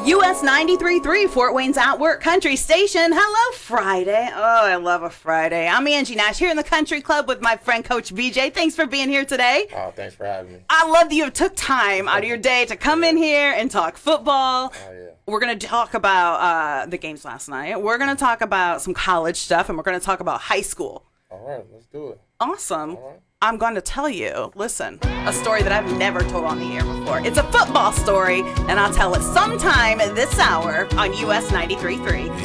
US 93.3, Fort Wayne's Outwork Country Station. Hello, Friday. Oh, I love a Friday. I'm Angie Nash here in the Country Club with my friend Coach BJ. Thanks for being here today. Oh, thanks for having me. I love that you took time out of your day to come in here and talk football. Oh, yeah. We're going to talk about the games last night. We're going to talk about some college stuff, and we're going to talk about high school. All right, let's do it. Awesome. All right. I'm going to tell you, listen, a story that I've never told on the air before. It's a football story, and I'll tell it sometime this hour on US 93.3.